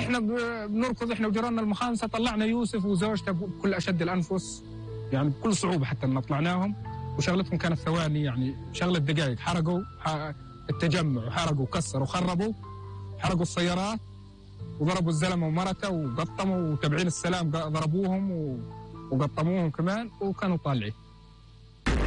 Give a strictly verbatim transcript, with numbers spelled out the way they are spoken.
احنا بنركض احنا وجيراننا المخامسه، طلعنا يوسف وزوجته بكل اشد الانفس، يعني بكل صعوبه حتى ان طلعناهم، وشغلتهم كانت ثواني، يعني شغله دقائق. حرقوا التجمع وحرقوا وكسروا وخربوا، حرقوا السيارات وضربوا الزلمه ومرته وقطموا، وتبعين السلام ضربوهم وقطموهم كمان، وكانوا طالعين.